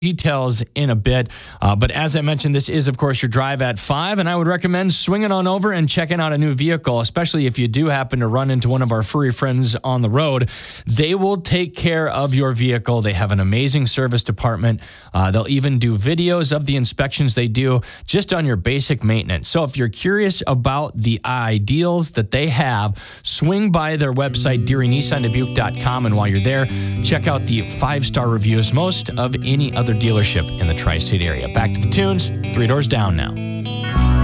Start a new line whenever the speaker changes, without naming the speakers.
details in a bit. But as I mentioned, this is, of course, your Drive at 5, and I would recommend swinging on over and checking out a new vehicle, especially if you do happen to run into one of our furry friends on the road. They will take care of your vehicle. They have an amazing service department. They'll even do videos of the inspections they do just on your basic maintenance. So if you're curious about the ideals that they have, swing by their website, DearyNissanDubuque.com, and while you're there, check out the 5-star reviews, most of any other dealership in the Tri-State area. Back to the tunes, 3 doors down now.